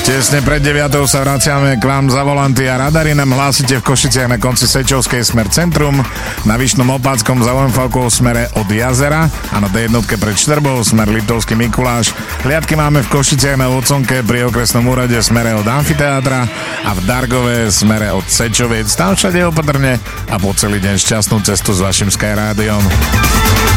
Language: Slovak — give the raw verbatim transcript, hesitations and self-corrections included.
Tesne pred deviatou sa vraciame k vám za volanty a radary nám hlásite v Košiciach na konci Sečovskej smer Centrum, na Vyšnom Opáckom za ó em vé smere od jazera a na dé jednotke pred Štrbou smer Liptovský Mikuláš. Hliadky máme v Košiciach na Voconke pri okresnom úrade smere od amfiteátra a v Dargove smere od Sečoviec. Tam všade opatrne a po celý deň šťastnú cestu s vašim Sky Rádiom.